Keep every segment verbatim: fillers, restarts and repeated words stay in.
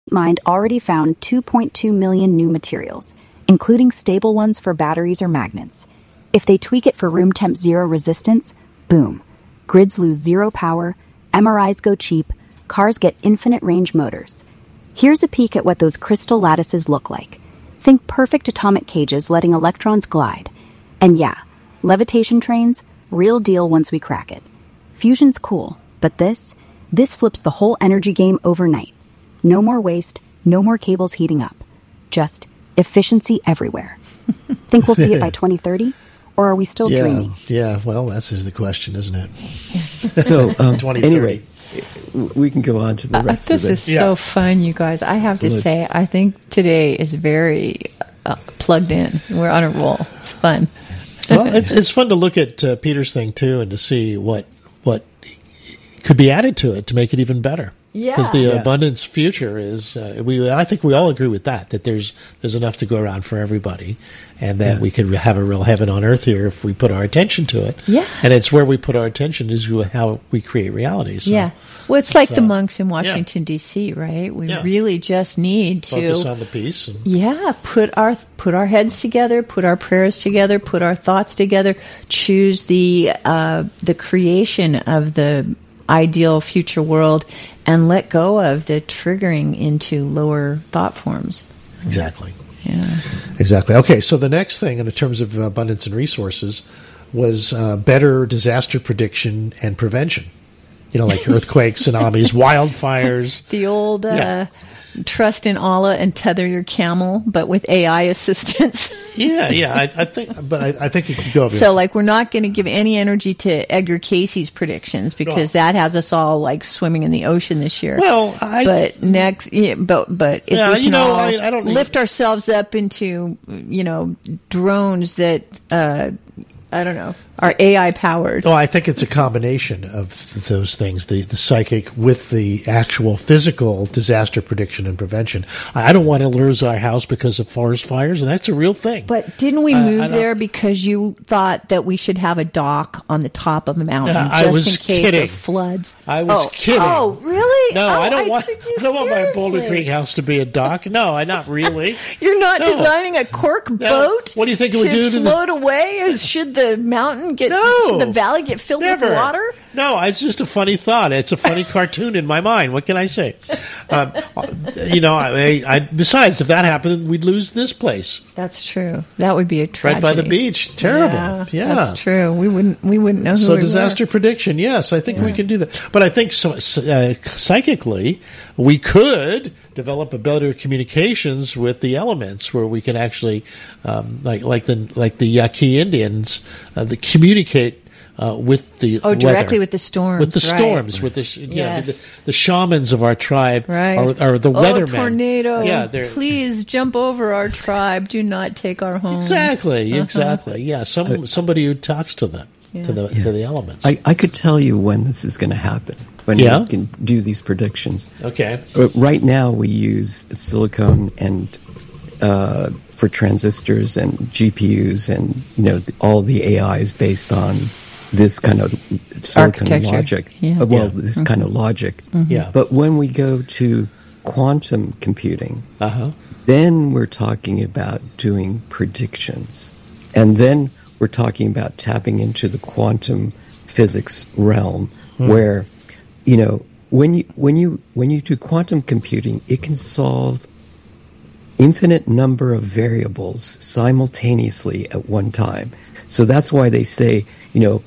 Mind already found two point two million new materials, including stable ones for batteries or magnets. If they tweak it for room temp zero resistance, boom. Grids lose zero power, M R Is go cheap, cars get infinite range motors. Here's a peek at what those crystal lattices look like. Think perfect atomic cages letting electrons glide. And yeah, levitation trains, real deal once we crack it. Fusion's cool, but this, this flips the whole energy game overnight. No more waste, no more cables heating up. Just efficiency everywhere. Think we'll see it by twenty thirty? Or are we still yeah, dreaming? Yeah, well, that's is the question, isn't it? So, um, anyway, we can go on to the rest uh, of this. This is yeah. so fun, you guys. I have to Let's, say, I think today is very uh, plugged in. We're on a roll. It's fun. Well, it's it's fun to look at uh, Peter's thing, too, and to see what what could be added to it to make it even better. Yeah. Because the yeah. abundance future is, uh, we. I think we all agree with that, that there's there's enough to go around for everybody, and that yeah. we could have a real heaven on earth here if we put our attention to it. Yeah. And it's where we put our attention is how we create reality. So, yeah. Well, it's like so, the monks in Washington, yeah. D C, right? We yeah. really just need to focus on the peace. And, yeah, put our put our heads together, put our prayers together, put our thoughts together, choose the uh, the creation of the ideal future world, and let go of the triggering into lower thought forms. Exactly. Yeah. Exactly. Okay, so the next thing in terms of abundance and resources was uh, better disaster prediction and prevention. You know, like earthquakes, tsunamis, wildfires. The old uh, yeah. trust in Allah and tether your camel, but with A I assistance. yeah, yeah. I, I think, but I, I think it could go. So, like, we're not going to give any energy to Edgar Casey's predictions because no. that has us all like swimming in the ocean this year. Well, I, but next, yeah, but but if yeah, we can you know, all I, I don't lift need... ourselves up into you know drones that. Uh, I don't know, are A I powered. Oh, I think it's a combination of those things, the, the psychic with the actual physical disaster prediction and prevention. I don't want to lose our house because of forest fires, and that's a real thing. But didn't we move uh, there because you thought that we should have a dock on the top of a mountain uh, just I was in case kidding. of floods? I was oh. kidding. Oh, really? No, oh, I don't I want. I don't want my Boulder Creek house to be a dock. No, I not really. You're not no. designing a cork no. boat. What do you think it to would do to float the... away? As should the mountain get? No, should the valley get filled never. with water? No, it's just a funny thought. It's a funny cartoon in my mind. What can I say? Um, you know, I, I, besides, if that happened, we'd lose this place. That's true. That would be a tragedy. Right by the beach. It's terrible. Yeah, yeah. That's true. We wouldn't. We wouldn't know who so we disaster were. prediction. Yes, I think yeah. we can do that. But I think so, uh, psychically, we could develop a better communications with the elements, where we can actually, um, like like the like the Yaqui Indians, uh, the communicate. Uh, with the oh, directly weather. with the storms, with the right. storms, with the you yes. know, the, the shamans of our tribe, right. are, are the oh, weathermen. Tornado! Yeah, please jump over our tribe. Do not take our homes. Exactly, uh-huh. exactly. Yeah, some somebody who talks to them, yeah. to the yeah. to the elements. I, I could tell you when this is going to happen. When yeah? we can do these predictions. Okay. But right now we use silicone and uh, for transistors and G P Us and you know all the A Is based on this kind of silicon logic. Yeah. Uh, well, yeah. this mm-hmm. kind of logic. Mm-hmm. Yeah. But when we go to quantum computing, uh-huh. then we're talking about doing predictions. And then we're talking about tapping into the quantum physics realm hmm. where, you know, when you when you when you do quantum computing, it can solve infinite number of variables simultaneously at one time. So that's why they say, you know,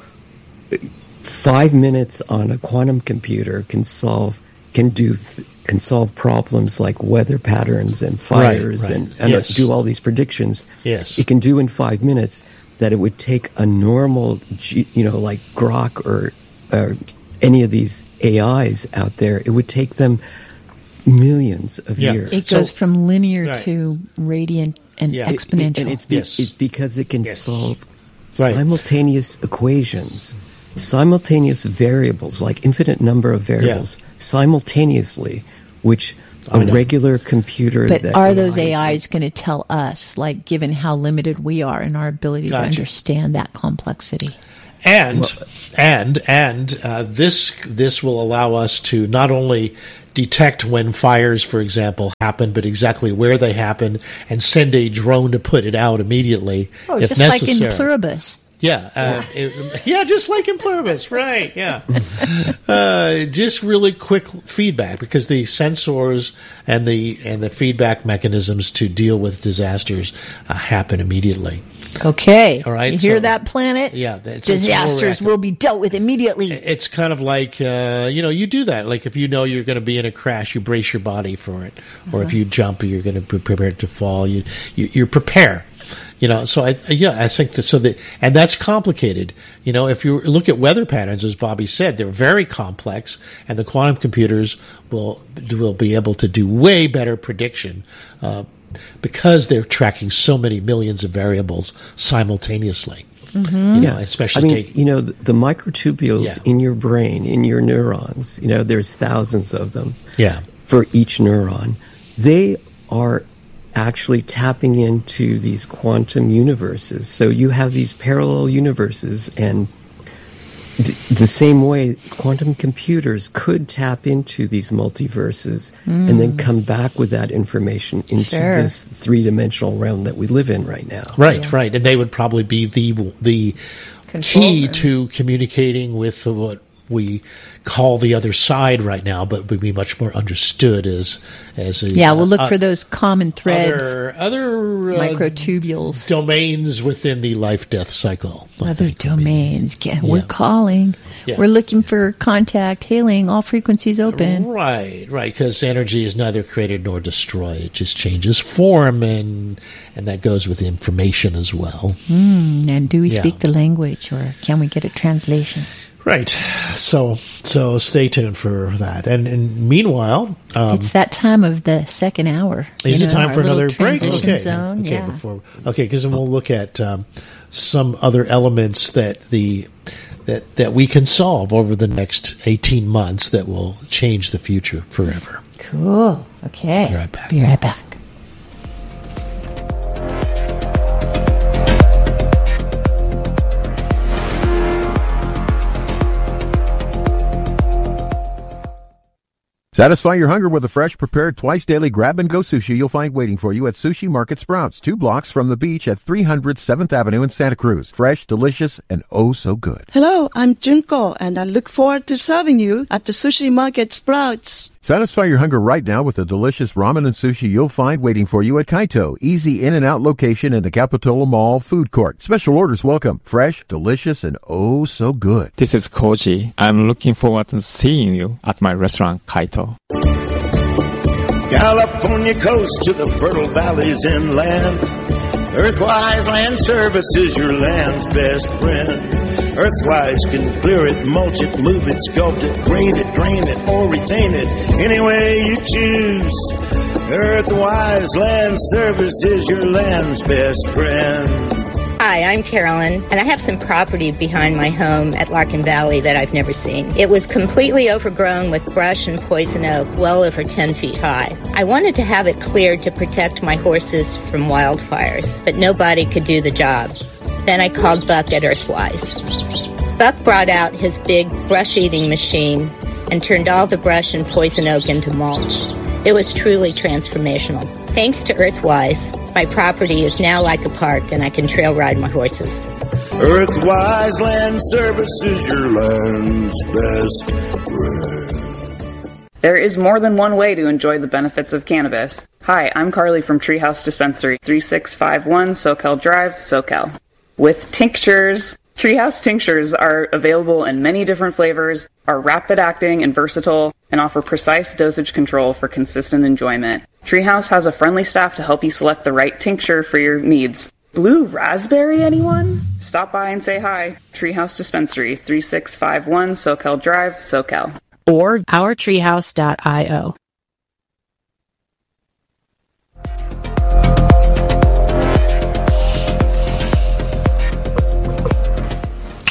five minutes on a quantum computer can solve can do th- can solve problems like weather patterns and fires right, right. and, and yes. do all these predictions. Yes, it can do in five minutes that it would take a normal, you know, like Grok or uh, any of these A Is out there. It would take them millions of yeah. years. It goes so, from linear right. to radiant and yeah. exponential. It, and it's, be, yes. it's because it can yes. solve right. simultaneous equations, simultaneous variables, like infinite number of variables, yeah. simultaneously, which a regular computer... But that are those A relies Is going to tell us, like, given how limited we are in our ability Gotcha. to understand that complexity? And Well- and and uh, this this will allow us to not only detect when fires, for example, happen, but exactly where they happen, and send a drone to put it out immediately Oh, if just necessary. like in Pluribus. Yeah, uh, it- yeah, just like in Pluribus, right? Yeah, uh, just really quick feedback, because the sensors and the and the feedback mechanisms to deal with disasters uh, happen immediately. Okay. All right, You hear so- that, planet? Yeah, that's- it's more Disasters reactive. will be dealt with immediately. It's kind of like uh, you know, you do that. Like if you know you're going to be in a crash, you brace your body for it, or if you jump, you're going to be prepared to fall. You you, you prepare. You know, so I yeah, I think that so that and that's complicated. You know, if you look at weather patterns, as Bobby said, they're very complex, and the quantum computers will will be able to do way better prediction uh, because they're tracking so many millions of variables simultaneously. You know, especially I mean, take, you know, the, the microtubules Yeah. in your brain, in your neurons, you know, there's thousands of them yeah. for each neuron. They are actually tapping into these quantum universes. So you have these parallel universes, and d- the same way quantum computers could tap into these multiverses and then come back with that information into Sure. this three-dimensional realm that we live in right now. Right, right, and they would probably be the the key Controller. to communicating with the, what we call the other side right now, but would be much more understood as as a, Yeah, we'll look uh, for those common threads, other other uh, microtubules, domains within the life death cycle. I other think would be- domains. Yeah, We're Yeah. calling. Yeah. We're looking for contact, hailing, all frequencies open. Right, right, because energy is neither created nor destroyed; it just changes form, and and that goes with information as well. And do we Yeah. speak the language, or can we get a translation? Right. So so stay tuned for that. And, and meanwhile, um, It's that time of the second hour. is you it know, time our for another little break? transition Okay. Zone. Okay. Yeah. Before okay, because then we'll look at um, some other elements that the that that we can solve over the next eighteen months that will change the future forever. Cool. Okay. Be right back. Be right back. Satisfy your hunger with a fresh, prepared, twice-daily grab-and-go sushi you'll find waiting for you at Sushi Market Sprouts, two blocks from the beach at three hundred seventh Avenue in Santa Cruz. Fresh, delicious, and oh so good. Hello, I'm Junko, and I look forward to serving you at the Sushi Market Sprouts. Satisfy your hunger right now with the delicious ramen and sushi you'll find waiting for you at Kaito, easy in and out location in the Capitola Mall food court. Special orders welcome. Fresh, delicious, and oh so good. This is Koji. I'm looking forward to seeing you at my restaurant, Kaito. California coast to the fertile valleys inland. Earthwise Land Service is your land's best friend. Earthwise can clear it, mulch it, move it, sculpt it, grade it, drain it, or retain it, any way you choose. Earthwise Land Service is your land's best friend. Hi, I'm Carolyn, and I have some property behind my home at Larkin Valley that I've never seen. It was completely overgrown with brush and poison oak, well over ten feet high. I wanted to have it cleared to protect my horses from wildfires, but nobody could do the job. Then I called Buck at Earthwise. Buck brought out his big brush-eating machine and turned all the brush and poison oak into mulch. It was truly transformational. Thanks to Earthwise, my property is now like a park and I can trail ride my horses. Earthwise Land Service is your land's best friend. There is more than one way to enjoy the benefits of cannabis. Hi, I'm Carly from Treehouse Dispensary, thirty-six fifty-one SoCal Drive, SoCal. With tinctures, Treehouse tinctures are available in many different flavors, are rapid acting and versatile, and offer precise dosage control for consistent enjoyment. Treehouse has a friendly staff to help you select the right tincture for your needs. Blue raspberry, anyone? Stop by and say hi. Treehouse Dispensary, thirty-six fifty-one SoCal Drive, SoCal. Or our treehouse dot io.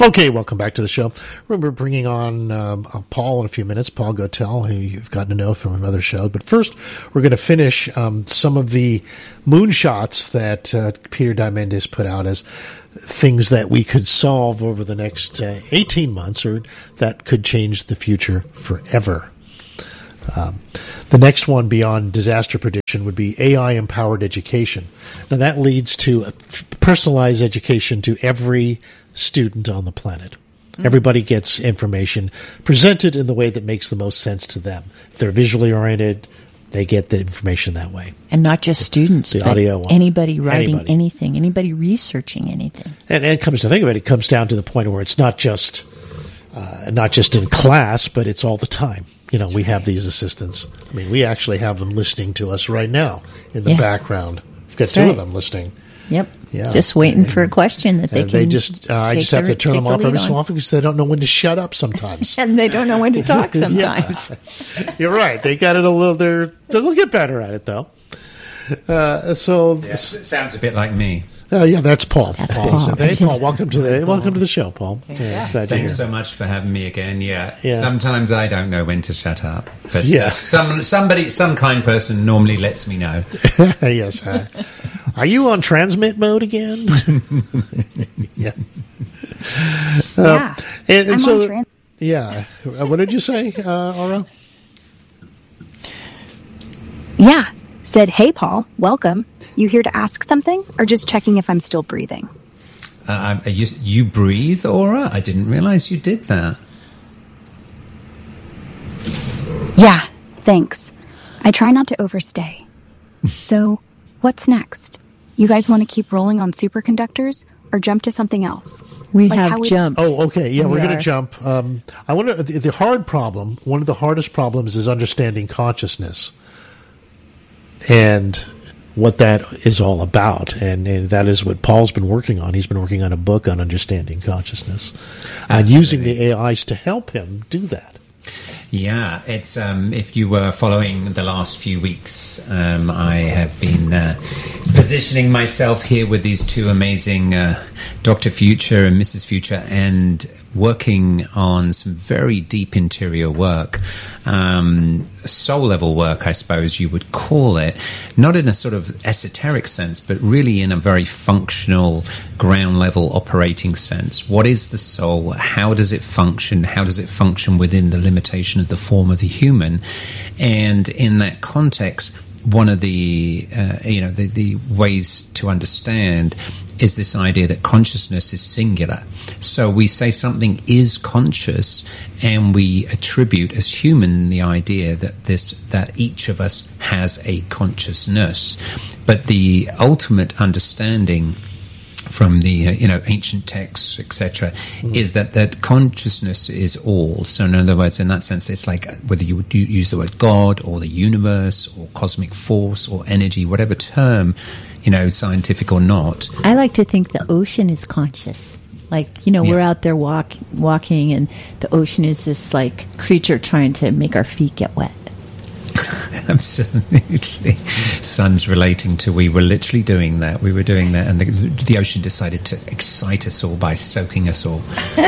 Okay, welcome back to the show. Remember bringing on um, uh, Paul in a few minutes, Paul Gautel, who you've gotten to know from another show. But first, we're going to finish um, some of the moonshots that uh, Peter Diamandis put out as things that we could solve over the next uh, eighteen months, or that could change the future forever. Um, the next one beyond disaster prediction would be A I-empowered education. Now, that leads to a personalized education to every student on the planet. Mm. Everybody gets information presented in the way that makes the most sense to them. If they're visually oriented, they get the information that way. And not just students, the but audio, anybody writing anybody. anything, anybody researching anything. And, and it comes to think of it, it comes down to the point where it's not just uh, not just in class, but it's all the time. You know, That's we right. have these assistants. I mean, we actually have them listening to us right now in the yeah. background. We've got That's two right. of them listening. Yep. Yeah. Just waiting and, for a question that they can. They just, uh, I just have to turn them off every so often because they don't know when to shut up sometimes. And they don't know when to talk sometimes. Yeah. You're right. They got it a little. They're they'll get better at it though. Uh, so yeah, it sounds a bit like me. Uh, yeah, that's Paul. That's Paul. Paul. So, hey, Paul, welcome to the welcome to the show, Paul. Yeah. Yeah. Thanks so much for having me again. Yeah. yeah. Sometimes I don't know when to shut up, but yeah. uh, some somebody, some kind person normally lets me know. Yes. Uh, are you on transmit mode again? yeah. Yeah. Uh, and, and I'm so, on trans- yeah. Uh, what did you say, uh, Aura? Yeah. Said, hey, Paul, welcome. You here to ask something or just checking if I'm still breathing? Uh, are you, you breathe, Aura? I didn't realize you did that. Yeah, thanks. I try not to overstay. So, what's next? You guys want to keep rolling on superconductors or jump to something else? We like have we- jumped. Oh, okay. Yeah, we we're going are. to jump. Um, I wonder, the, the hard problem, one of the hardest problems is understanding consciousness and what that is all about. And, and that is what Paul's been working on. He's been working on a book on understanding consciousness and using the A Is to help him do that. Yeah, it's um, if you were following the last few weeks, um, I have been uh, positioning myself here with these two amazing uh, Doctor Future and Missus Future, and working on some very deep interior work, um, soul level work, I suppose you would call it, not in a sort of esoteric sense, but really in a very functional, ground level operating sense. What is the soul? How does it function? How does it function within the limitation of the form of the human? And in that context, one of the, uh, you know, the, the ways to understand is this idea that consciousness is singular. So we say something is conscious, and we attribute as human the idea that this, that each of us has a consciousness. But the ultimate understanding from the uh, you know ancient texts, et cetera, mm. is that that consciousness is all. So in other words, in that sense, it's like whether you would use the word God or the universe or cosmic force or energy, whatever term, you know, scientific or not. I like to think the ocean is conscious. Like, you know, yeah. we're out there walk, walking, and the ocean is this like creature trying to make our feet get wet. Absolutely. Sun's relating to, we were literally doing that. We were doing that, and the, the ocean decided to excite us all by soaking us all.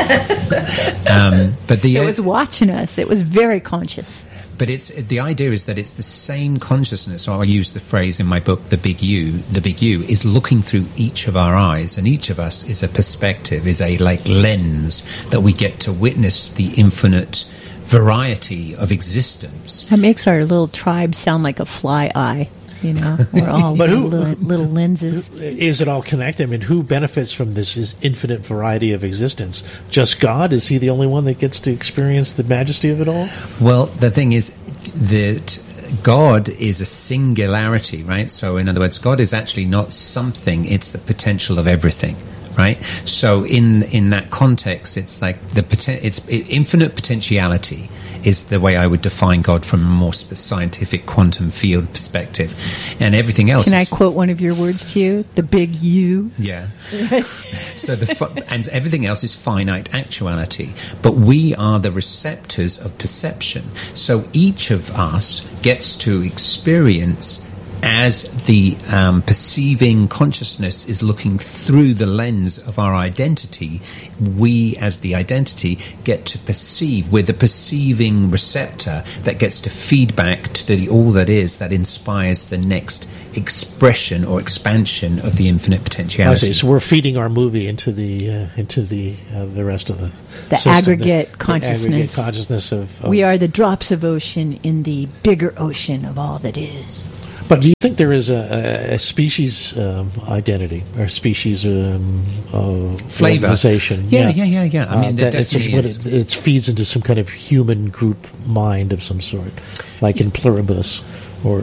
um, but the it was watching us. It was very conscious. But it's the idea is that it's the same consciousness. Or I use the phrase in my book, the big U. The big U is looking through each of our eyes, and each of us is a perspective, is a like lens that we get to witness the infinite variety of existence. That makes our little tribe sound like a fly eye. You know, we're all but little, who, little, little lenses. Is it all connected? I mean, who benefits from this is infinite variety of existence? Just God? Is he the only one that gets to experience the majesty of it all? Well, the thing is that God is a singularity, right? So in other words, God is actually not something, it's the potential of everything. Right, so in in that context, it's like the poten- it's it, infinite potentiality is the way I would define God from a more scientific quantum field perspective, and everything else. Can I is, quote one of your words to you? The big U. Yeah. So the fu- and everything else is finite actuality, but we are the receptors of perception. So each of us gets to experience as the um, perceiving consciousness is looking through the lens of our identity, we as the identity get to perceive. We're the perceiving receptor that gets to feed back to the all that is, that inspires the next expression or expansion of the infinite potentiality. I see. So we're feeding our movie into the uh, into the uh, the rest of the the system, aggregate the, consciousnness. The aggregate consciousness of, of we are the drops of ocean in the bigger ocean of all that is. But do you think there is a, a species um, identity or species um, uh, flavor organization? Yeah, yeah, yeah, yeah. I mean, uh, there that definitely it's, is. It, it feeds into some kind of human group mind of some sort, like in Pluribus, or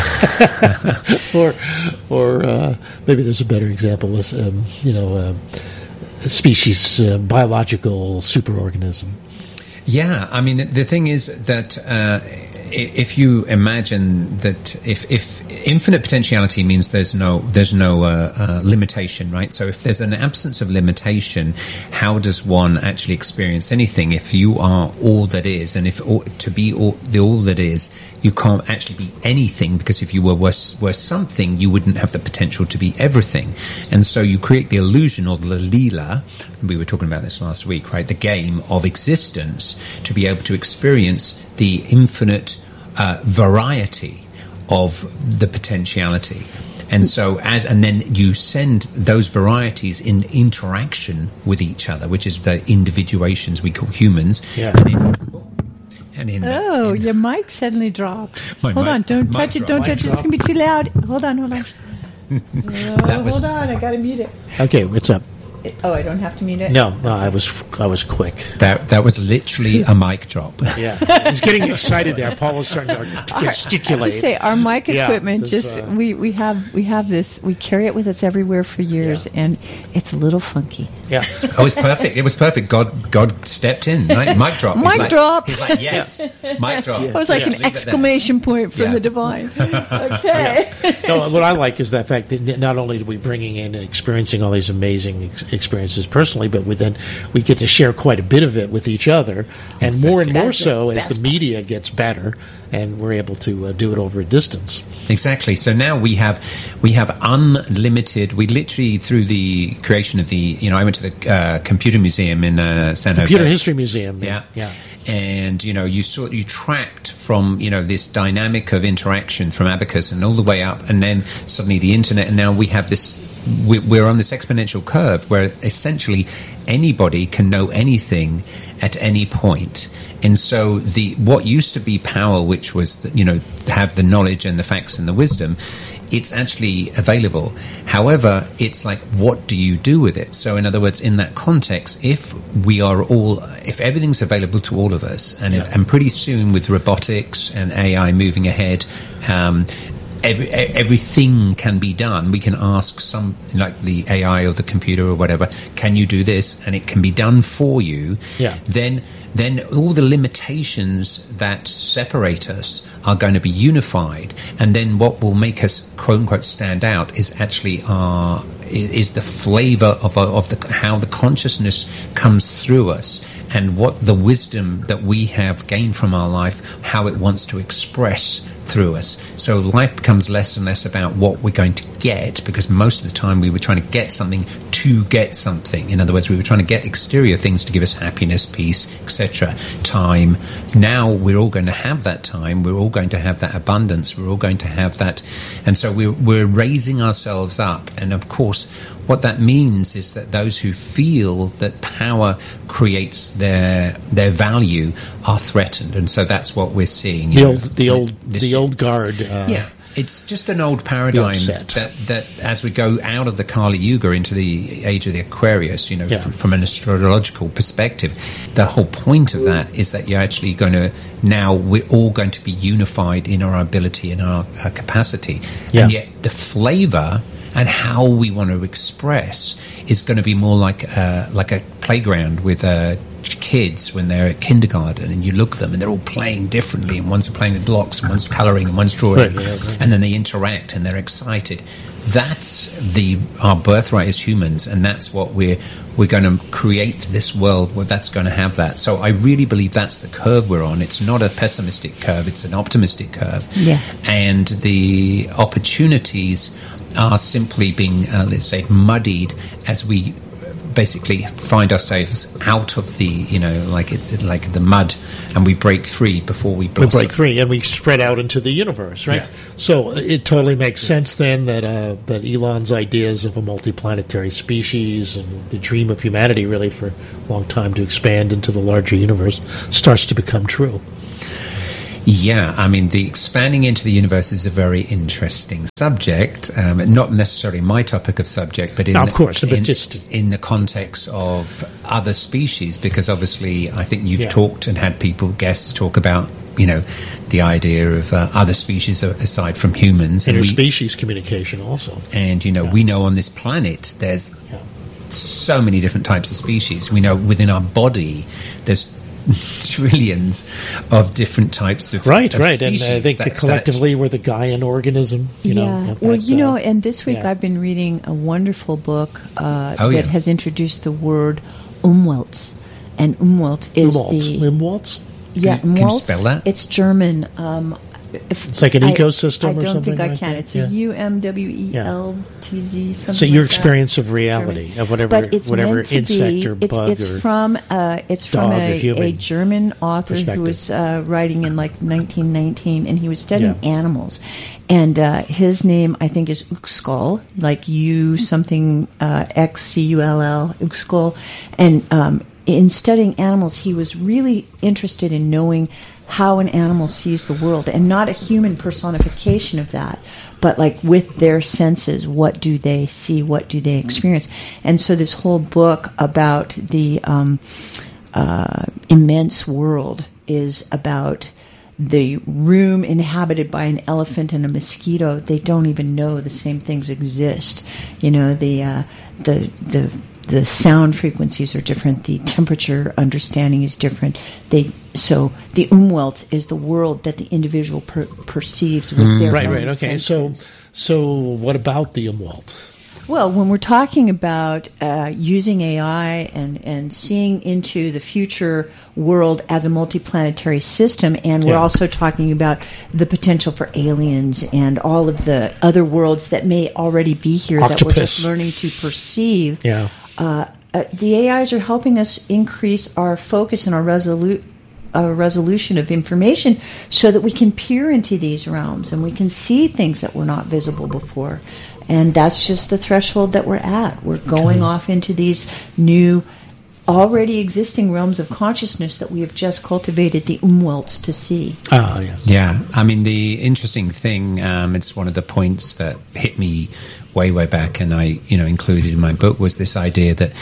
or or uh, maybe there's a better example. Um, you know, uh, a species uh, biological superorganism. Yeah, I mean, the thing is that uh, if you imagine that if, if infinite potentiality means there's no there's no uh, uh, limitation, right? So if there's an absence of limitation, how does one actually experience anything? If you are all that is, and if all, to be all, the all that is, you can't actually be anything, because if you were were, were something, you wouldn't have the potential to be everything. And so you create the illusion, or the Leela, we were talking about this last week, right? The game of existence, to be able to experience the infinite uh, variety of the potentiality. And so as, and then you send those varieties in interaction with each other, which is the individuations we call humans. Yeah. And in, and in, oh, in, your mic suddenly dropped. My hold mic- on, don't mic touch it, drop, don't mic touch it. It's drop. going to be too loud. Hold on, hold on. Oh, That was- hold on, I got to mute it. Okay, what's up? Oh, I don't have to mute it? No, no, I was I was quick. that that was literally a mic drop. Yeah, he's getting excited there. Paul was starting to gesticulate. I have to say, our mic Yeah, equipment this, just uh, we, we have we have this we carry it with us everywhere for years, Yeah. and it's a little funky. Yeah. Oh, it was perfect. It was perfect. God, God stepped in. Right? Mic drop. He's Mic like, drop. He's like, yes, mic drop. It was like Yes, an leave it there. exclamation point from Yeah. the divine. Okay. No, what I like is that fact that not only are we bringing in and experiencing all these amazing ex- experiences personally, but we then we get to share quite a bit of it with each other, and more and Exactly. more That's so the as the best media gets better, and we're able to uh, do it over a distance. Exactly. So now we have we have unlimited. We literally, through the creation of the, you know, I went to the uh, computer museum in uh, San Jose. Computer History Museum. Yeah, yeah. And you know, you saw you tracked from you know this dynamic of interaction from Abacus and all the way up, and then suddenly the internet, and now we have this. we- We're on this exponential curve where essentially anybody can know anything at any point. And so the what used to be power, which was the, you know to have the knowledge and the facts and the wisdom, it's actually available. However, it's like, what do you do with it? So in other words, in that context, if we are all, if everything's available to all of us, and Yeah. and pretty soon with robotics and A I moving ahead, um, Every, e- everything can be done. We can ask some, like the A I or the computer or whatever, can you do this? And it can be done for you. Yeah. Then, then all the limitations that separate us are going to be unified. And then what will make us, quote unquote, stand out is actually our, is, is the flavor of, our- of the, how the consciousness comes through us, and what the wisdom that we have gained from our life, how it wants to express through us. So life becomes less and less about what we're going to get, because most of the time we were trying to get something to get something. In other words, we were trying to get exterior things to give us happiness, peace, et cetera, time. Now we're all going to have that time. We're all going to have that abundance. We're all going to have that. And so we're, we're raising ourselves up. And of course, what that means is that those who feel that power creates their their value are threatened, and so that's what we're seeing. you The know, old, the old, this the shit. old guard. Uh, Yeah, it's just an old paradigm upset. that, that as we go out of the Kali Yuga into the age of the Aquarius, you know, Yeah. from, from an astrological perspective, the whole point of that is that you're actually going to, now we're all going to be unified in our ability and our, our capacity. Yeah. And yet the flavor and how we want to express is going to be more like uh, like a playground with uh, kids when they're at kindergarten, and you look at them and they're all playing differently, and one's playing with blocks and one's colouring and one's drawing, Right, yeah, right. and then they interact and they're excited. that's the our birthright as humans, and that's what we're we're going to create this world where that's going to have that. So I really believe that's the curve we're on. It's not a pessimistic curve; it's an optimistic curve. Yeah. And the opportunities are simply being, uh, let's say, muddied as we basically find ourselves out of the, you know, like it, like the mud, and we break free before we blossom. We break free, and we spread out into the universe, right? Yeah. So it totally makes sense then that uh, that Elon's ideas of a multiplanetary species and the dream of humanity, really for a long time, to expand into the larger universe, starts to become true. Yeah, I mean, the expanding into the universe is a very interesting subject. Um, not necessarily my topic of subject, but in, no, of course, in, but just in the context of other species, because obviously I think you've yeah. talked and had people, guests, talk about, you know, the idea of uh, other species aside from humans. Interspecies and we, communication also. And, you know, yeah. we know on this planet there's yeah. so many different types of species. We know within our body there's trillions of different types of right, of right, and I think that, collectively that, we're the Gaian organism. You yeah. know, well, that, you know, uh, and this week yeah. I've been reading a wonderful book uh, oh, that yeah. has introduced the word Umwelt, and Umwelt is Umwelt. the Umwelt. Yeah, can, Umwelt. Can you spell that? It's German. Um, If it's like an I, ecosystem I or don't something think I like can. that? It's yeah. a U M W E L T Z. Something So your like experience that. of reality, German. of whatever, but it's whatever meant to insect be, or it's, bug it's or from uh, it's from dog a, or human a German author who was uh, writing in like nineteen nineteen, and he was studying Yeah. animals. And uh, his name, I think, is Uxkull, like U something uh, X C U L L, Uxkull. And um, in studying animals, he was really interested in knowing how an animal sees the world, and not a human personification of that, but like with their senses, what do they see, what do they experience? And so this whole book about the um, uh, immense world is about the room inhabited by an elephant and a mosquito. They don't even know the same things exist. You know, the uh, the the the sound frequencies are different. The temperature understanding is different. They so the Umwelt is the world that the individual per- perceives with mm. their right, own right. Okay, senses. so so what about the Umwelt? Well, when we're talking about uh, using A I and, and seeing into the future world as a multiplanetary system, and we're Yeah. also talking about the potential for aliens and all of the other worlds that may already be here that we're Octopus. just learning to perceive, Yeah. uh, uh, the A Is are helping us increase our focus and our resolu- uh, resolution of information so that we can peer into these realms and we can see things that were not visible before. And that's just the threshold that we're at. We're going off into these new, already existing realms of consciousness that we have just cultivated the Umwelts to see. Ah, yeah. Yeah, I mean, the interesting thing, um, it's one of the points that hit me way, way back, and I, you know, included in my book, was this idea that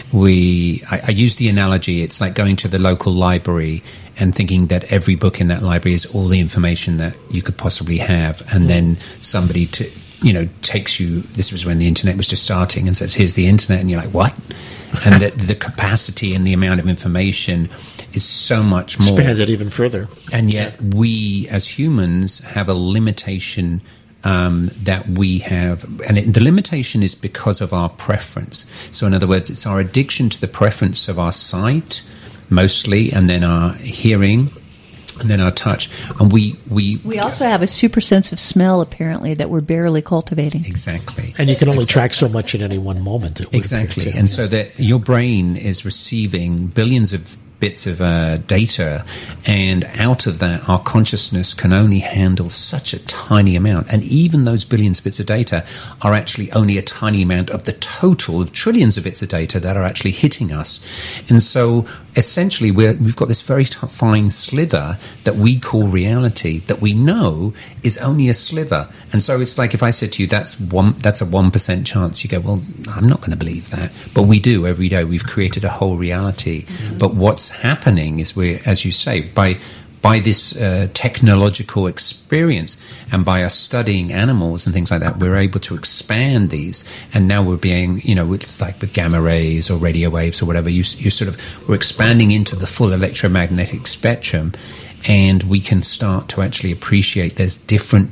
we, I, I use the analogy, it's like going to the local library and thinking that every book in that library is all the information that you could possibly have, and mm. then somebody to, you know, takes you, this was when the internet was just starting, and says, here's the internet, and you're like, what? And the, the capacity and the amount of information is so much more. Expand it even further. And yet we, as humans, have a limitation um, that we have, and it, the limitation is because of our preference. So in other words, it's our addiction to the preference of our sight, mostly, and then our hearing, and then our touch. And we, we We also have a super sense of smell, apparently, that we're barely cultivating. Exactly. And you can only exactly. track so much at any one moment. Exactly. And so that your brain is receiving billions of bits of uh, data, and out of that, our consciousness can only handle such a tiny amount. And even those billions of bits of data are actually only a tiny amount of the total of trillions of bits of data that are actually hitting us. And so essentially, we're, we've got this very t- fine slither that we call reality that we know is only a sliver. And so it's like if I said to you, that's one, that's a one percent chance. You go, well, I'm not going to believe that. But we do every day. We've created a whole reality. Mm-hmm. But what's happening is we're, as you say, by by this uh, technological experience and by us studying animals and things like that, we're able to expand these. And now we're being, you know, with, like with gamma rays or radio waves or whatever, you, you sort of, we're expanding into the full electromagnetic spectrum, and we can start to actually appreciate there's different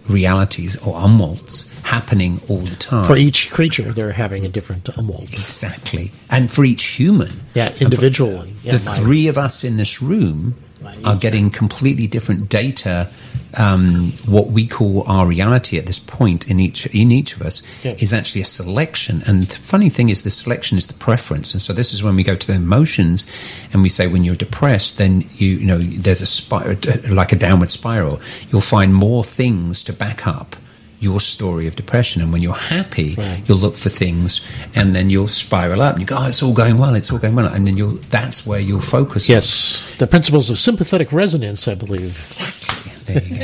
realities or umwalts happening all the time. For each creature, they're having a different umwalt. Exactly. And for each human. Yeah, individually. The Yeah, three of us in this room are getting completely different data. Um, what we call our reality at this point in each in each of us Yeah. is actually a selection. And the funny thing is, the selection is the preference. And so this is when we go to the emotions, and we say when you're depressed, then you, you know there's a spiral, like a downward spiral. You'll find more things to back up your story of depression. And when you're happy, Right. you'll look for things, and then you'll spiral up and you go, oh, it's all going well, it's all going well. And then you'll that's where you'll focus. Yes, the principles of sympathetic resonance, I believe. Exactly. There you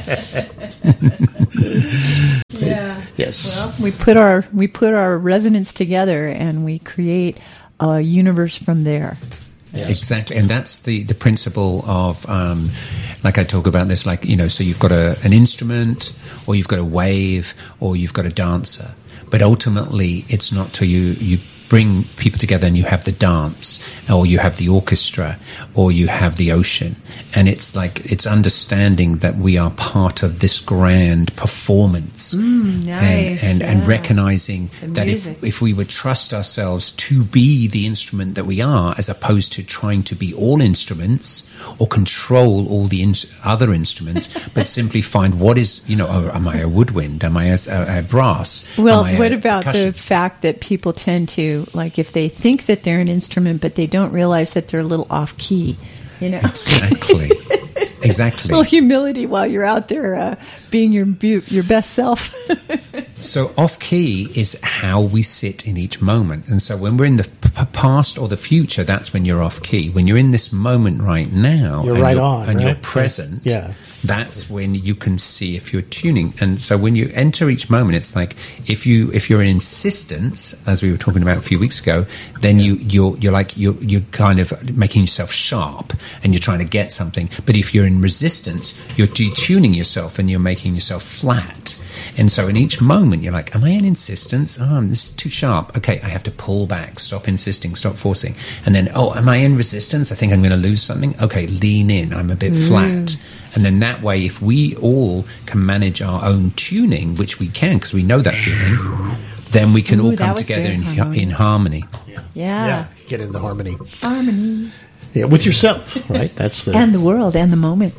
go. Yeah. Yes. Well, we put our we put our resonance together, and we create a universe from there. Yes. Exactly, and that's the, the principle of, um, like I talk about this, like, you know, so you've got a, an instrument, or you've got a wave, or you've got a dancer. But ultimately, it's not till you, you bring people together and you have the dance, or you have the orchestra, or you have the ocean. And it's like, it's understanding that we are part of this grand performance. Mm, nice. And, and, and yeah. recognizing The that if, music. if we would trust ourselves to be the instrument that we are, as opposed to trying to be all instruments or control all the in- other instruments, but simply find what is, you know, oh, am I a woodwind? Am I a, a, a brass? Well, Am I what a about percussion? the fact that people tend to, like, if they think that they're an instrument, but they don't realize that they're a little off key, you know? Exactly. Exactly. A little humility while you're out there uh, being your bu- your best self. So off-key is how we sit in each moment. And so when we're in the p- past or the future, that's when you're off-key. When you're in this moment right now, You're and right you're, on, and you're right? present, Yeah. that's when you can see if you're tuning. And so when you enter each moment, it's like if you if you're in insistence, as we were talking about a few weeks ago, then you you're you're like you're you're kind of making yourself sharp and you're trying to get something. But if you're in resistance, you're detuning yourself and you're making yourself flat. And so in each moment, you're like, am I in insistence? Oh, this is too sharp. Okay, I have to pull back, stop insisting, stop forcing. And then, oh, am I in resistance? I think I'm going to lose something. Okay, lean in. I'm a bit Mm. flat. And then that way, if we all can manage our own tuning, which we can because we know that feeling, then we can Ooh, all that come was together very in, harmonious. in harmony. Yeah. Yeah, get into harmony. Harmony. Yeah, with yourself, right? That's the And the world and the moment.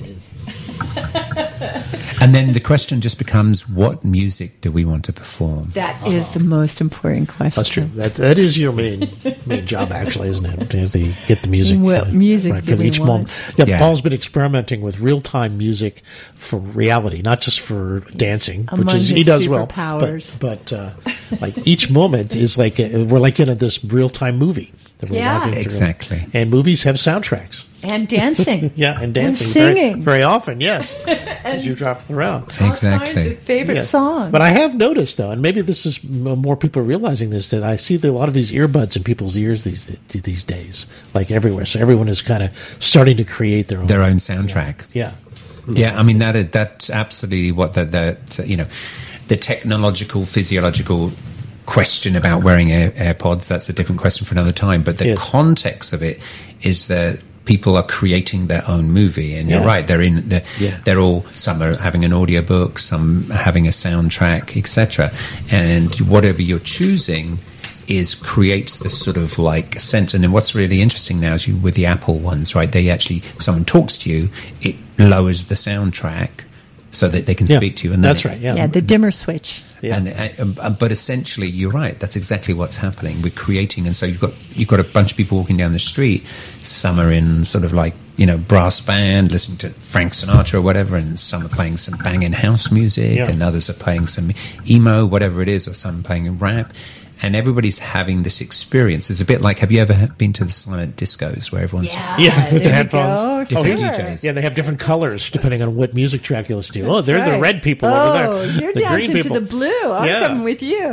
And then the question just becomes, what music do we want to perform? That is the most important question. That's true. That that is your main main job, actually, isn't it? To, to get the music. What uh, music right, do for we each want? moment. Yeah, Yeah. Paul's been experimenting with real time music for reality, not just for dancing, which Among is his he does well. superpowers. But but uh, like each moment is like a, we're like in a, this real time movie that we're Yeah. walking through. Exactly. And movies have soundtracks. And dancing. Yeah, and dancing And very, singing. very often. Yes, as you drop around. All kinds Exactly. of favorite Yes. songs. But I have noticed, though, and maybe this is m- more people realizing this, that I see that a lot of these earbuds in people's ears these these days, like everywhere. So everyone is kind of starting to create their own Their own soundtrack. Yeah, Yeah, I mean that is, that's absolutely what the, the you know the technological physiological question about wearing Air, AirPods. That's a different question for another time. But the Yes. context of it is that people are creating their own movie, and you're Yeah. right. They're in. They're, Yeah. they're all some are having an audiobook, some are having a soundtrack, et cetera. And whatever you're choosing is creates this sort of like sense. And then what's really interesting now is you with the Apple ones, right? They actually, if someone talks to you, it lowers the soundtrack so that they can Yeah, speak to you. And then that's it- right. Yeah, yeah, the dimmer switch. Yeah. And, uh, uh, but essentially, you're right. That's exactly what's happening. We're creating, and so you've got you've got a bunch of people walking down the street. Some are in sort of like you know brass band, listening to Frank Sinatra or whatever, and some are playing some banging house music, Yeah. and others are playing some emo, whatever it is, or some playing rap. And everybody's having this experience. It's a bit like, have you ever been to the silent discos where everyone's yeah, with the there you headphones. go. different Sure. D Js? Yeah, they have different colors depending on what music track you listen to. Oh, they're the Right. red people oh, over there. you're the green dancing to people. the blue. I'm Yeah. coming with you.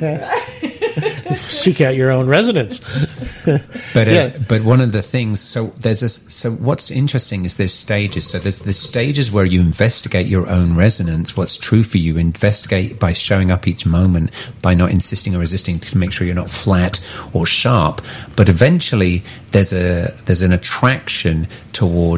Seek out your own resonance. But Yeah. uh, but one of the things, so there's a, so what's interesting is there's stages. So there's the stages where you investigate your own resonance, what's true for you. Investigate by showing up each moment, by not insisting or resisting to make sure you're not flat or sharp. But eventually, there's a there's an attraction towards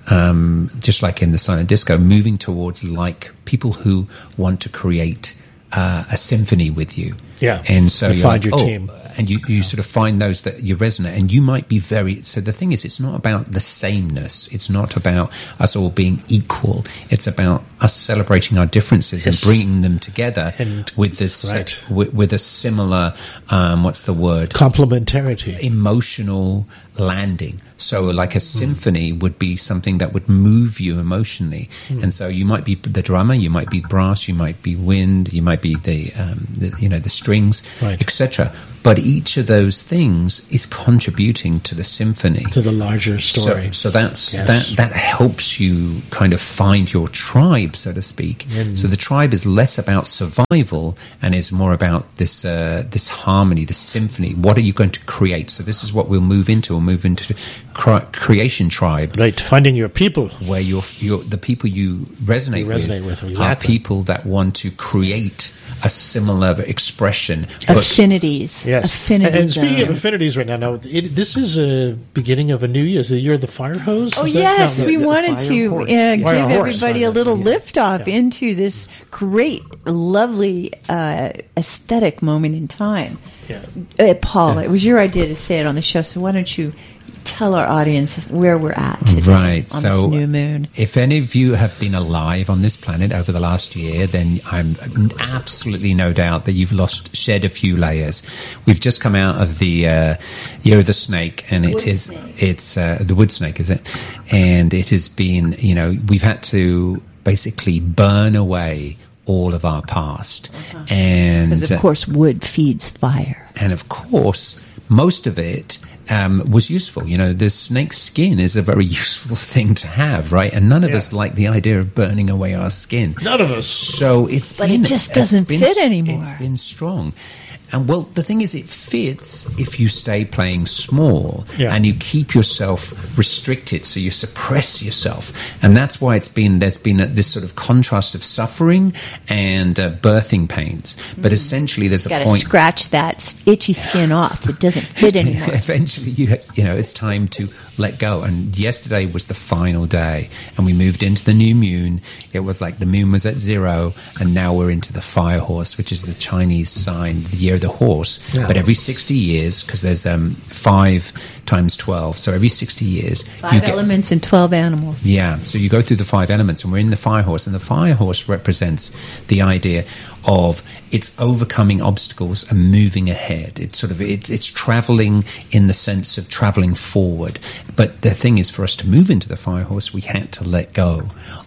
um, just like in the silent disco, moving towards like people who want to create uh, a symphony with you. Yeah. And so you you find like, your oh, team. and you, you sort of find those that you resonate, and you might be very, so the thing is, it's not about the sameness. It's not about us all being equal. It's about us celebrating our differences Yes. and bringing them together And- with this, right. with, with a similar, um, what's the word? Complementarity. Emotional landing. So like a symphony would be something that would move you emotionally. Mm. And so you might be the drummer, you might be brass, you might be wind, you might be the, um, the you know, the strings, Right. et cetera. But each of those things is contributing to the symphony. To the larger story. So, so that's Yes. that that helps you kind of find your tribe, so to speak. Mm. So the tribe is less about survival and is more about this uh, this harmony, this symphony. What are you going to create? So this is what we'll move into. We'll move into cre- creation tribes, Right, finding your people. where you're, you're the people you resonate, You resonate with, are exactly. people that want to create a similar expression. but- Affinities. Yes. Affinity and, and speaking of zones. affinities right now, now it, this is a beginning of a new year. Is the year of the fire hose? Oh Is that- yes, no, we the- wanted fire to uh, horse. give Fire horse, everybody a sorry. little Yeah. lift off Yeah. into this great, lovely, uh, aesthetic moment in time. Yeah. Uh, Paul, it was your idea to say it on the show, so why don't you tell our audience where we're at today Right. on So, this new moon? if any of you have been alive on this planet over the last year, then I'm absolutely no doubt that you've lost, shed a few layers. We've just come out of the uh, year of the snake, and it is it's uh, the wood snake, is it? And it has been, you know, we've had to basically burn away all of our past, and Because of uh, course, wood feeds fire. and of course, most of it um, was useful. You know, the snake's skin is a very useful thing to have, right? And none of Yeah. us like the idea of burning away our skin. None of us. So it's But been, it just it's doesn't been- fit anymore. It's been strong. And well, the thing is, it fits if you stay playing small Yeah. and you keep yourself restricted, so you suppress yourself. And that's why it's been, there's been a, this sort of contrast of suffering and uh, birthing pains. But essentially, there's a Got to point. scratch that itchy skin off. It doesn't fit anymore. Eventually, you you know, it's time to let go. And yesterday was the final day, and we moved into the new moon. It was like the moon was at zero, and now we're into the fire horse, which is the Chinese sign, the year of the horse. Yeah. But every sixty years, because there's um, five times twelve, so every sixty years, Five you get. elements and twelve animals. Yeah, so you go through the five elements, and we're in the fire horse, and the fire horse represents the idea of it's overcoming obstacles and moving ahead. It's sort of it's it's traveling in the sense of traveling forward. But the thing is, for us to move into the fire horse, we had to let go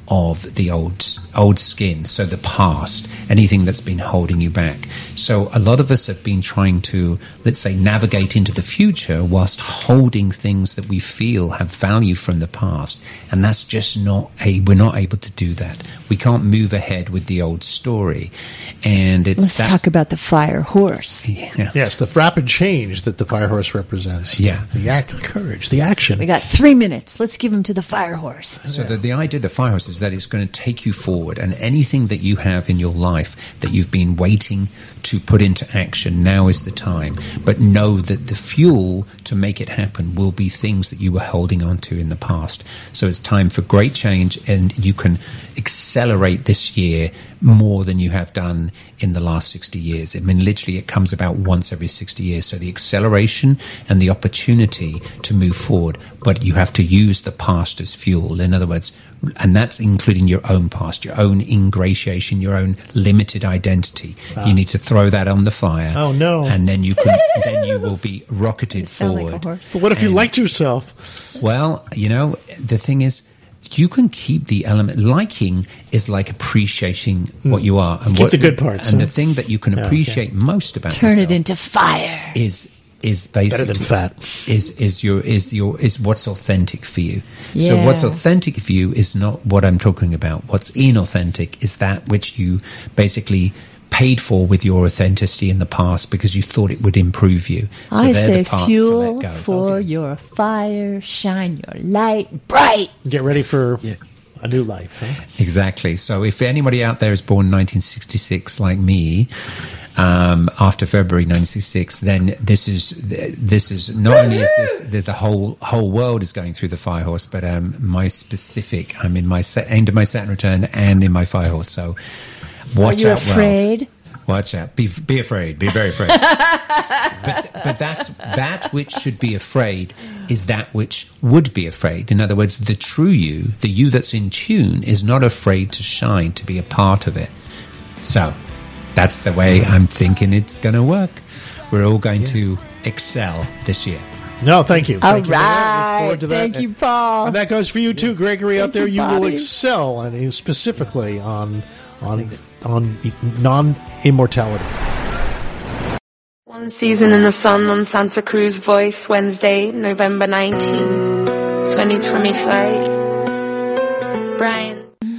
of the old old skin, so the past, anything that's been holding you back. So a lot of us have been trying to, let's say, navigate into the future whilst holding things that we feel have value from the past, and that's just not a. We're not able to do that. We can't move ahead with the old story, and it's Let's that's, talk about the fire horse. Yeah. Yes, the rapid change that the fire horse represents. Yeah. The, the act of courage, the action. We got three minutes. Let's give him to the fire horse. So the, the idea of the fire horse is that it's going to take you forward, and anything that you have in your life that you've been waiting to put into action, now is the time. But know that the fuel to make it happen will be things that you were holding on to in the past. So it's time for great change, and you can accelerate this year more than you have done in the last sixty years. I mean, literally, it comes about once every sixty years. So the acceleration and the opportunity to move forward, but you have to use the past as fuel. In other words, and that's including your own past, your own ingratiation, your own limited identity. Ah. You need to throw that on the fire. Oh, no. And then you can, then you will be rocketed Sound like a forward. horse. But what if you And- liked yourself? Well, you know, the thing is, you can keep the element. Liking is like appreciating what you are, and Keep what, the good parts, And huh? the thing that you can Yeah, appreciate most about Turn yourself it into fire. is is basically Better than fat. Is is your is your is what's authentic for you. So what's Yeah. authentic for you is not what I'm talking about. What's inauthentic is that which you basically paid for with your authenticity in the past because you thought it would improve you. So I they're say the parts fuel to let go. for your fire, shine your light bright. Get ready for a new life. Huh? Exactly. So if anybody out there is born in nineteen sixty-six like me, um, after February nineteen sixty-six, then this is this is not only is this there's the whole whole world is going through the Firehorse, but um, my specific I'm in my set, end of my Saturn return and in my Firehorse. So watch Are you out, afraid? world. Watch out. Be be afraid. Be very afraid. but but that's that which should be afraid is that which would be afraid. In other words, the true you, the you that's in tune, is not afraid to shine, to be a part of it. So that's the way I'm thinking it's going to work. We're all going yeah. to excel this year. No, thank you. All thank right. You thank that. you, Paul. And that goes for you too, Gregory, thank out there. You, you will excel, and specifically on on on non-immortality. One Season in the Sun on Santa Cruz Voice, Wednesday, November nineteenth, twenty twenty-five. Brian.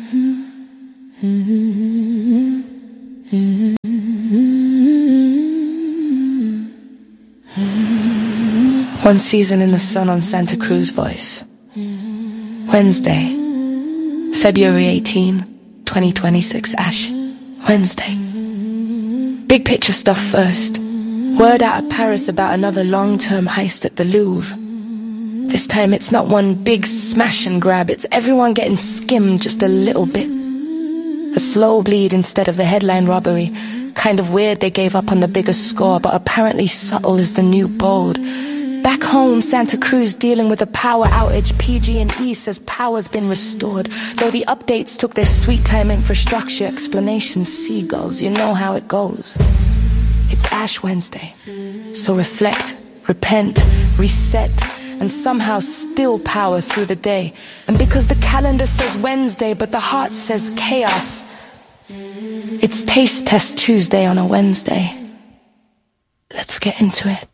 One Season in the Sun on Santa Cruz Voice, Wednesday, February eighteenth, twenty twenty-six. Ash, Wednesday. Big picture stuff first. Word out of Paris about another long-term heist at the Louvre. This time it's not one big smash and grab, it's everyone getting skimmed just a little bit. A slow bleed instead of the headline robbery. Kind of weird they gave up on the bigger score, but apparently subtle is the new bold. Back home, Santa Cruz dealing with a power outage. P G and E says power's been restored, though the updates took their sweet time infrastructure explanations. Seagulls, you know how it goes. It's Ash Wednesday, so reflect, repent, reset, and somehow still power through the day. And because the calendar says Wednesday, but the heart says chaos, it's Taste Test Tuesday on a Wednesday. Let's get into it.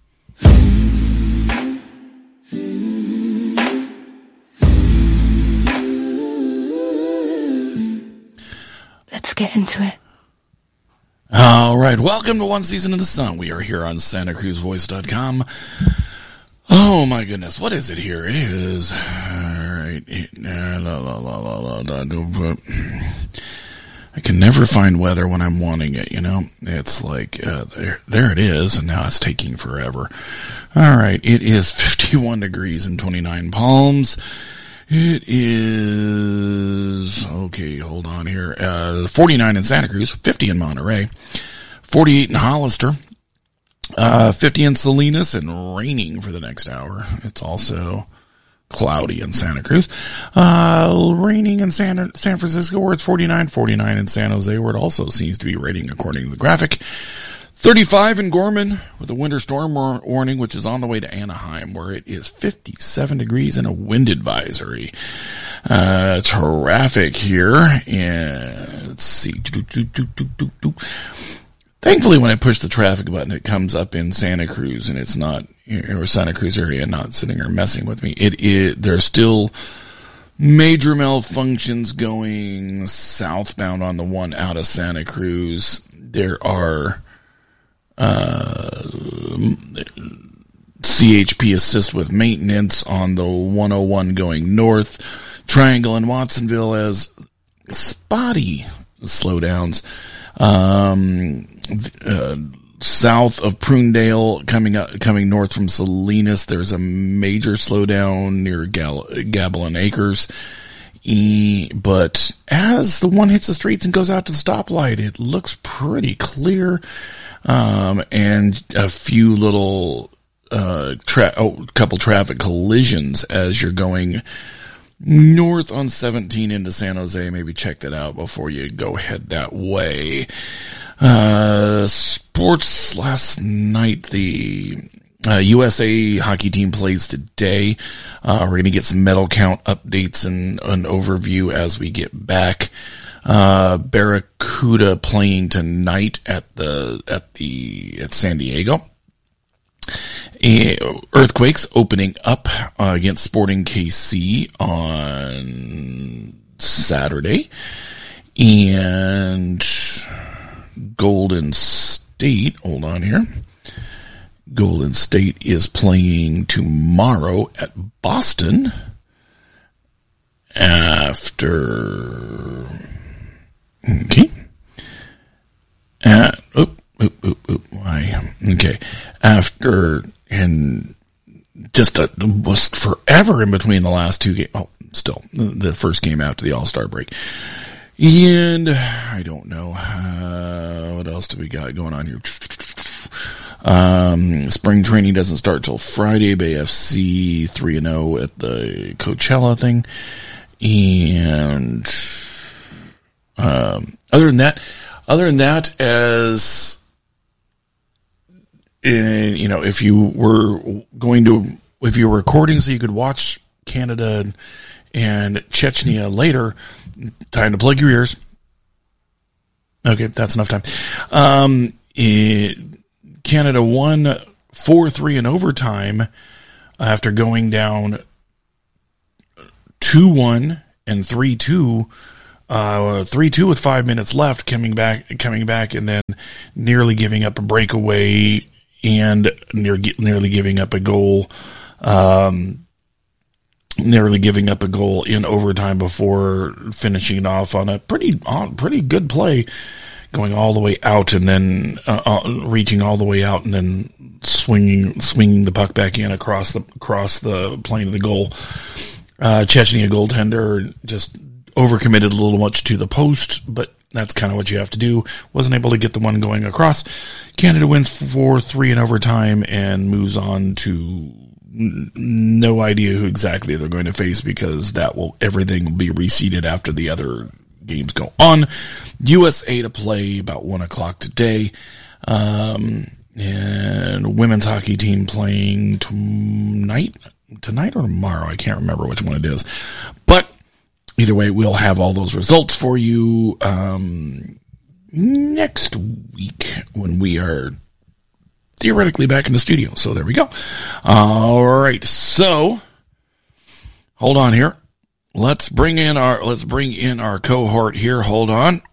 Let's get into it. All right, welcome to One Season in the Sun. We are here on Santa Cruz Voice dot com. Oh my goodness, what is it here? It is, all right, la, la, la, la, la, la, I can never find weather when I'm wanting it, you know? It's like, uh, there, there it is, and now it's taking forever. All right, it is fifty-one degrees and twenty-nine Palms. It is, okay, hold on here, uh, forty-nine in Santa Cruz, fifty in Monterey, forty-eight in Hollister, uh, fifty in Salinas, and raining for the next hour. It's also cloudy in Santa Cruz. Uh, raining in San, San Francisco, where it's forty-nine, forty-nine in San Jose, where it also seems to be raining according to the graphic. thirty-five in Gorman with a winter storm warning, which is on the way to Anaheim, where it is fifty-seven degrees and a wind advisory. Uh, traffic here, and let's see. Thankfully, when I push the traffic button, it comes up in Santa Cruz, and it's not, or Santa Cruz area, not sitting there messing with me. It is, there's still major malfunctions going southbound on the one out of Santa Cruz. There are Uh, C H P assist with maintenance on the one oh one going north. Triangle and Watsonville as spotty slowdowns. Um, uh, south of Prunedale, coming up, coming north from Salinas, there's a major slowdown near Gal- Gavilan Acres. E, but as the one hits the streets and goes out to the stoplight, it looks pretty clear. Um, and a few little, uh, tra- oh, couple traffic collisions as you're going north on seventeen into San Jose. Maybe check that out before you go head that way. Uh, sports last night, the uh, U S A hockey team plays today. Uh, we're going to get some medal count updates and an overview as we get back. Uh, Barracuda playing tonight at the, at the, at San Diego. Uh, Earthquakes opening up uh, against Sporting K C on Saturday. And Golden State, hold on here. Golden State is playing tomorrow at Boston after, okay. Uh, oh, after, and just a, was forever in between the last two games. Oh, still, the first game after the All-Star break. And I don't know, uh, what else do we got going on here? Um, spring training doesn't start till Friday. Bay F C three and oh at the Coachella thing. And, um, other than that, other than that, as, in, you know, if you were going to, if you were recording so you could watch Canada and Chechnya later, time to plug your ears. Okay, that's enough time. Um, it, Canada won four three in overtime after going down two one and three two. Uh, three two with five minutes left, coming back, coming back, and then nearly giving up a breakaway and near, nearly giving up a goal. Um, nearly giving up a goal in overtime before finishing it off on a pretty, pretty good play, going all the way out and then uh, uh, reaching all the way out and then swinging, swinging the puck back in across the across the plane of the goal. Uh, Chechnya goaltender just overcommitted a little much to the post, but that's kind of what you have to do. Wasn't able to get the one going across. Canada wins four three in overtime and moves on to no idea who exactly they're going to face, because that will everything will be reseeded after the other games go on. U S A to play about one o'clock today, um, and women's hockey team playing tonight, tonight or tomorrow. I can't remember which one it is, but either way, we'll have all those results for you um, next week when we are theoretically back in the studio. So there we go. All right. So hold on here. Let's bring in our let's bring in our cohort here. Hold on.